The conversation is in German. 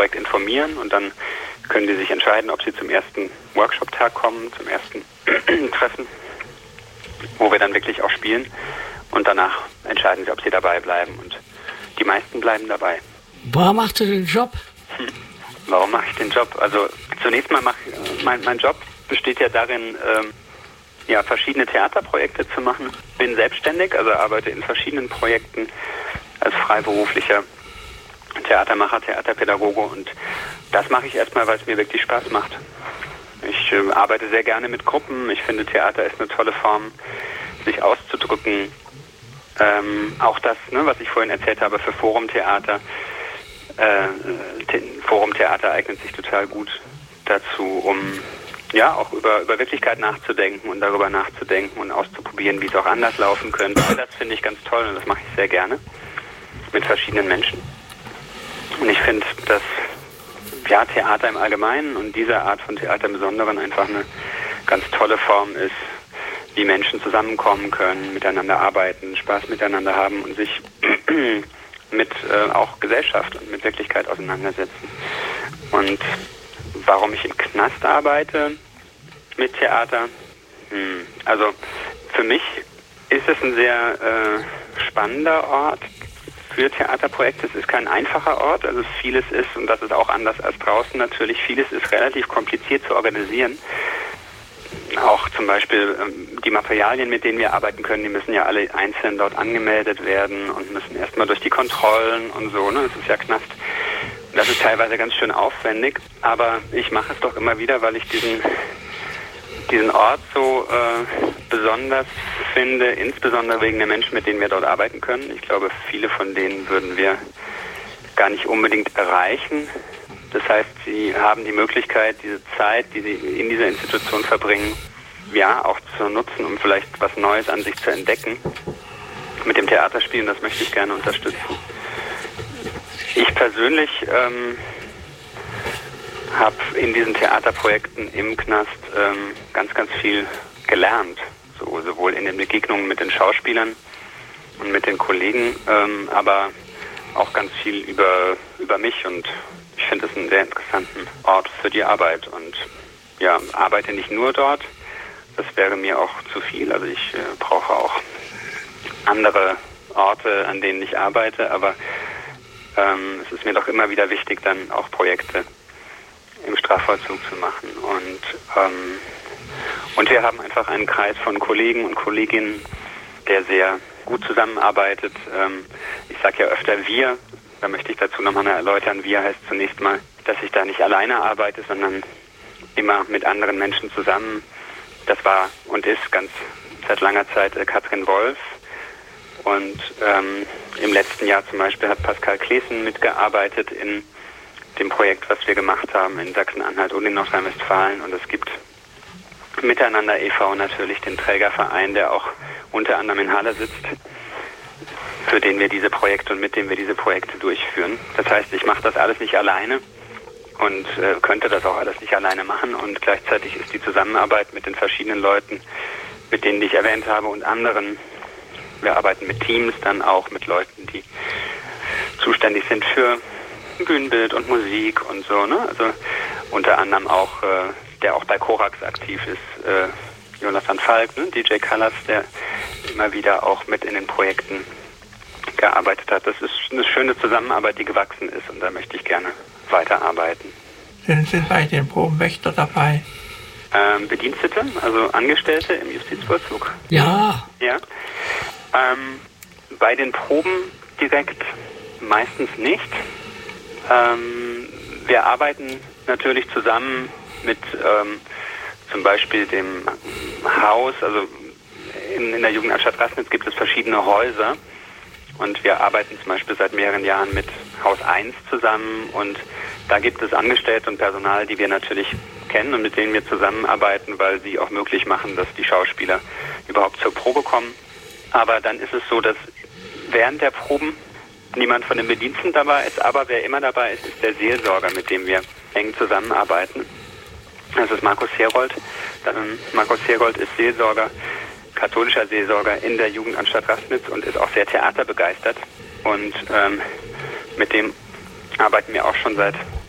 Projekt informieren und dann können die sich entscheiden, ob sie zum ersten Workshop-Tag kommen, zum ersten Treffen, wo wir dann wirklich auch spielen und danach entscheiden sie, ob sie dabei bleiben und die meisten bleiben dabei. Warum machst du den Job? Warum mache ich den Job? Also zunächst mal mein Job besteht ja darin, verschiedene Theaterprojekte zu machen. Bin selbstständig, also arbeite in verschiedenen Projekten als freiberuflicher Theatermacher, Theaterpädagoge und das mache ich erstmal, weil es mir wirklich Spaß macht. Ich arbeite sehr gerne mit Gruppen. Ich finde, Theater ist eine tolle Form, sich auszudrücken. Auch das, was ich vorhin erzählt habe, für Forumtheater. Forumtheater eignet sich total gut dazu, um auch über Wirklichkeit nachzudenken und darüber nachzudenken und auszuprobieren, wie es auch anders laufen könnte. Das finde ich ganz toll und das mache ich sehr gerne mit verschiedenen Menschen. Und ich finde, dass Theater im Allgemeinen und diese Art von Theater im Besonderen einfach eine ganz tolle Form ist, wie Menschen zusammenkommen können, miteinander arbeiten, Spaß miteinander haben und sich mit auch Gesellschaft und mit Wirklichkeit auseinandersetzen. Und warum ich im Knast arbeite mit Theater? Also für mich ist es ein sehr spannender Ort für Theaterprojekte. Es ist kein einfacher Ort, also vieles ist, und das ist auch anders als draußen natürlich, vieles ist relativ kompliziert zu organisieren. Auch zum Beispiel die Materialien, mit denen wir arbeiten können, die müssen ja alle einzeln dort angemeldet werden und müssen erstmal durch die Kontrollen und so, ne? Das ist ja Knast. Das ist teilweise ganz schön aufwendig, aber ich mache es doch immer wieder, weil ich diesen Ort so besonders finde, insbesondere wegen der Menschen, mit denen wir dort arbeiten können. Ich glaube, viele von denen würden wir gar nicht unbedingt erreichen. Das heißt, sie haben die Möglichkeit, diese Zeit, die sie in dieser Institution verbringen, auch zu nutzen, um vielleicht was Neues an sich zu entdecken. Mit dem Theaterspielen, das möchte ich gerne unterstützen. Ich persönlich habe in diesen Theaterprojekten im Knast ganz, ganz viel gelernt. Sowohl in den Begegnungen mit den Schauspielern und mit den Kollegen, aber auch ganz viel über mich und ich finde es einen sehr interessanten Ort für die Arbeit und arbeite nicht nur dort, das wäre mir auch zu viel, also ich brauche auch andere Orte, an denen ich arbeite, aber es ist mir doch immer wieder wichtig, dann auch Projekte im Strafvollzug zu machen und wir haben einfach einen Kreis von Kollegen und Kolleginnen, der sehr gut zusammenarbeitet. Ich sage ja öfter wir, da möchte ich dazu nochmal erläutern, wir heißt zunächst mal, dass ich da nicht alleine arbeite, sondern immer mit anderen Menschen zusammen. Das war und ist seit langer Zeit Katrin Wolf und im letzten Jahr zum Beispiel hat Pascal Klesen mitgearbeitet in dem Projekt, was wir gemacht haben in Sachsen-Anhalt und in Nordrhein-Westfalen und es gibt Miteinander e.V. natürlich den Trägerverein, der auch unter anderem in Halle sitzt, für den wir diese Projekte und mit dem wir diese Projekte durchführen. Das heißt, ich mache das alles nicht alleine und könnte das auch alles nicht alleine machen und gleichzeitig ist die Zusammenarbeit mit den verschiedenen Leuten, mit denen ich erwähnt habe und anderen, wir arbeiten mit Teams, dann auch mit Leuten, die zuständig sind für Bühnenbild und Musik und so, ne? Also unter anderem auch der auch bei Korax aktiv ist, Jonathan Falk, ne? DJ Callas, der immer wieder auch mit in den Projekten gearbeitet hat. Das ist eine schöne Zusammenarbeit, die gewachsen ist und da möchte ich gerne weiterarbeiten. Sind bei den Proben Wächter dabei? Bedienstete, also Angestellte im Justizvollzug. Ja. Ja. Bei den Proben direkt meistens nicht. Wir arbeiten natürlich zusammen mit zum Beispiel dem Haus, also in der Jugendanstalt Rassnitz gibt es verschiedene Häuser und wir arbeiten zum Beispiel seit mehreren Jahren mit Haus 1 zusammen und da gibt es Angestellte und Personal, die wir natürlich kennen und mit denen wir zusammenarbeiten, weil sie auch möglich machen, dass die Schauspieler überhaupt zur Probe kommen. Aber dann ist es so, dass während der Proben niemand von den Bediensteten dabei ist, aber wer immer dabei ist, ist der Seelsorger, mit dem wir eng zusammenarbeiten. Das ist Markus Herold. Markus Herold ist Seelsorger, katholischer Seelsorger in der Jugendanstalt Rassnitz und ist auch sehr theaterbegeistert. Und mit dem arbeiten wir auch schon seit